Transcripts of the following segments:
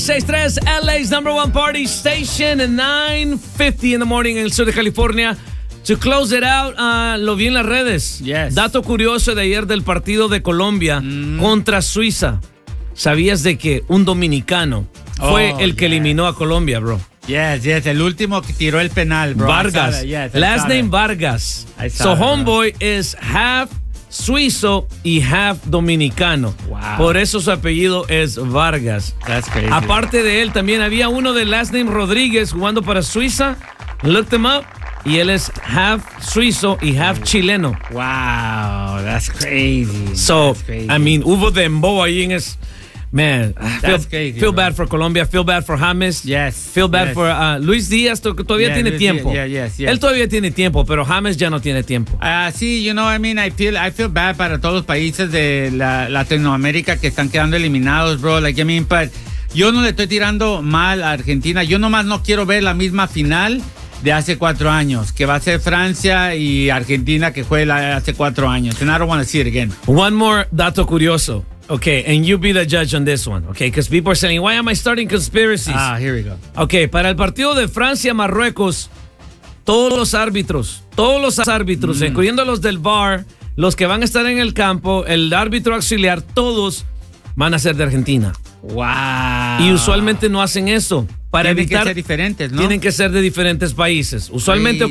6-3, LA's number one party station at 9:50 in the morning en el sur de California. To close it out, lo vi en las redes. Yes. Dato curioso de ayer del partido de Colombia contra Suiza. ¿Sabías de que un dominicano fue el que eliminó a Colombia, bro? Yes, el último que tiró el penal, bro. Vargas. Last name Vargas. So homeboy is half suizo y half dominicano. Wow. Por eso su apellido es Vargas. That's crazy. Aparte de él, también había uno de last name Rodríguez jugando para Suiza. Looked him up. Y él es half suizo y half chileno. Wow, that's crazy. So, That's crazy. I mean, hubo dembow ahí en es... Man, That's crazy, feel bro. bad for Colombia, feel bad for James. Yes. Feel bad Yes. for Luis Díaz, todavía Yeah, tiene Luis tiempo. Díaz, yes. Él todavía tiene tiempo, pero James ya no tiene tiempo. Sí, you know, I mean, I feel bad para todos los países de Latinoamérica que están quedando eliminados, bro. Like, I mean, but yo no le estoy tirando mal a Argentina. Yo nomás no quiero ver la misma final de hace 4 años, que va a ser Francia y Argentina, que fue hace 4 años. And I don't want to see it again. One more dato curioso. Okay, and you be the judge on this one, okay? Because people are saying, why am I starting conspiracies? Here we go. Okay, para el partido de Francia-Marruecos, todos los árbitros, incluyendo los del VAR, los que van a estar en el campo, el árbitro auxiliar, todos van a ser de Argentina. Wow. Y usualmente no hacen eso. Para Tienen evitar, que ser diferentes, ¿no? Tienen que ser de diferentes países. Usualmente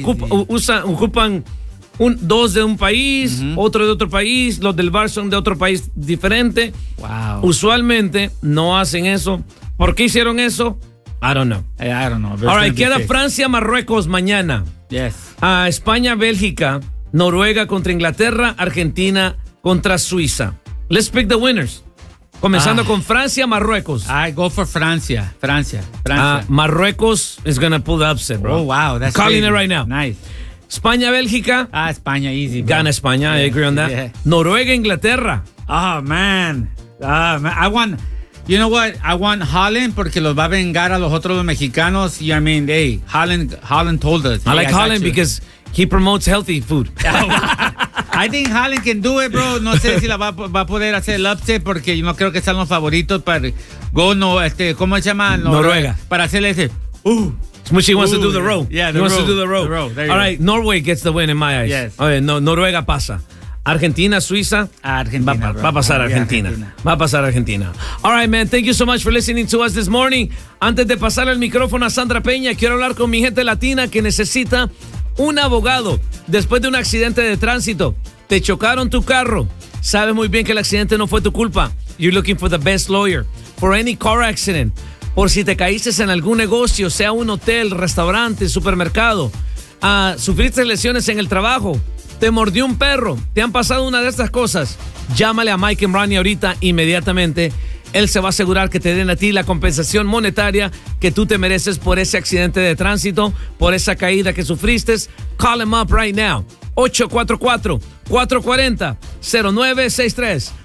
ocupan dos de un país, otro de otro país, los del VAR son de otro país diferente. Wow. Usualmente no hacen eso. ¿Por qué hicieron eso? I don't know. I don't know. All right, queda Francia-Marruecos mañana. Yes. España-Bélgica, Noruega contra Inglaterra, Argentina contra Suiza. Let's pick the winners. Comenzando con Francia-Marruecos. I go for Francia. Marruecos is going to pull the upset, bro. Oh, wow. That's calling crazy. it right now. Nice. España-Bélgica. España, easy, bro. Gana España, I agree on that. Yeah. Noruega-Inglaterra. Oh, man. I want, you know what? I want Holland porque los va a vengar a los otros mexicanos. I mean, hey, Holland told us. I hey, like got Holland you. because he promotes healthy food. I think Holland can do it, bro. No sé si la va a poder hacer el upset porque yo no creo que sean los favoritos para ¿cómo se llama? Noruega. Para hacerle ese. She wants to do the row. Yeah, he wants to do the row. There you All go. right, Norway gets the win in my eyes. Yes. Okay, Noruega pasa. Argentina, Suiza. Argentina, Va a pasar Argentina. Va a pasar Argentina. All right, man. Thank you so much for listening to us this morning. Antes de pasar el micrófono a Sandra Peña, quiero hablar con mi gente latina que necesita un abogado después de un accidente de tránsito. Te chocaron tu carro. Sabes muy bien que el accidente no fue tu culpa. You're looking for the best lawyer for any car accident. Por si te caíste en algún negocio, sea un hotel, restaurante, supermercado. Sufriste lesiones en el trabajo. Te mordió un perro. Te han pasado una de estas cosas. Llámale a Mike and Ronnie ahorita inmediatamente. Él se va a asegurar que te den a ti la compensación monetaria que tú te mereces por ese accidente de tránsito, por esa caída que sufriste. Call him up right now. 844-440-0963.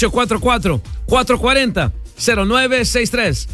844-440-0963.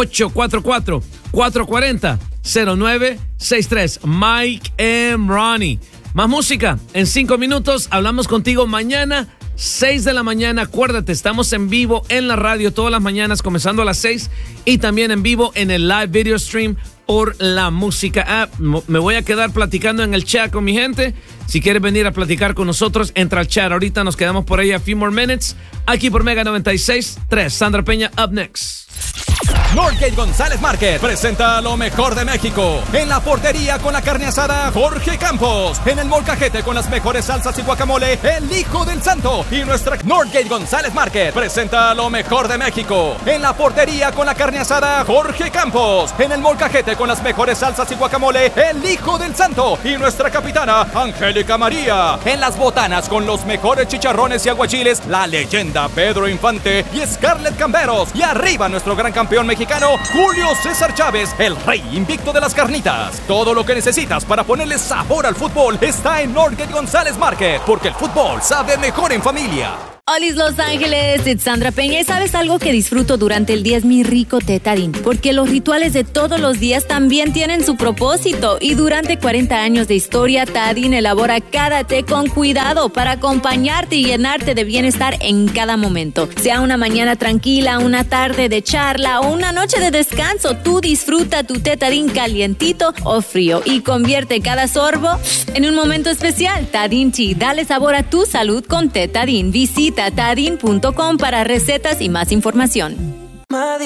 844-440-0963. Mike and Ronnie. Más música. En 5 minutos hablamos contigo mañana, 6 de la mañana. Acuérdate, estamos en vivo en la radio todas las mañanas, comenzando a las 6. Y también en vivo en el live video stream por la música app. Me voy a quedar platicando en el chat con mi gente. Si quieres venir a platicar con nosotros, entra al chat. Ahorita nos quedamos por ahí a few more minutes. Aquí por Mega 96.3. Sandra Peña, up next. Northgate González Market presenta lo mejor de México. En la portería con la carne asada, Jorge Campos. En el molcajete con las mejores salsas y guacamole, el Hijo del Santo. Y nuestra Northgate González Market presenta lo mejor de México. En la portería con la carne asada, Jorge Campos. En el molcajete con las mejores salsas y guacamole, el Hijo del Santo. Y nuestra capitana, Angélica María. En las botanas con los mejores chicharrones y aguachiles, la leyenda Pedro Infante y Scarlett Camberos. Y arriba nuestro gran campeón mexicano, Julio César Chávez, el rey invicto de las carnitas. Todo lo que necesitas para ponerle sabor al fútbol está en Northgate González Market, porque el fútbol sabe mejor en familia. Olis Los Ángeles, it's Sandra Peña. ¿Y sabes algo que disfruto durante el día? Es mi rico té Tajín, porque los rituales de todos los días también tienen su propósito. Y durante 40 años de historia, Tajín elabora cada té con cuidado para acompañarte y llenarte de bienestar en cada momento. Sea una mañana tranquila, una tarde de charla o una noche de descanso, tú disfruta tu té Tajín calientito o frío y convierte cada sorbo en un momento especial. Tajín Tea, dale sabor a tu salud con té Tajín. Visita Tajín.com para recetas y más información.